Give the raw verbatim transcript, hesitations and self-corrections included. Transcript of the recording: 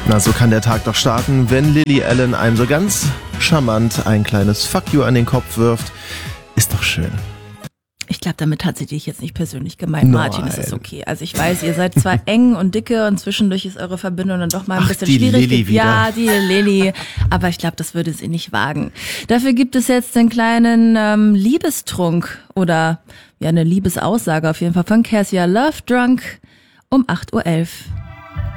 Na, so kann der Tag doch starten, wenn Lily Allen einem so ganz charmant ein kleines Fuck you an den Kopf wirft. Ist doch schön. Ich glaube, damit hat sie dich jetzt nicht persönlich gemeint, Nein. Martin, ist das okay. Also ich weiß, ihr seid zwar eng und dicke und zwischendurch ist eure Verbindung dann doch mal ein Ach, bisschen die schwierig. Lilly wieder. Ja, die Lilly, aber ich glaube, das würde sie nicht wagen. Dafür gibt es jetzt den kleinen ähm, Liebestrunk oder ja eine Liebesaussage auf jeden Fall von Cassia, Love Drunk um acht Uhr elf.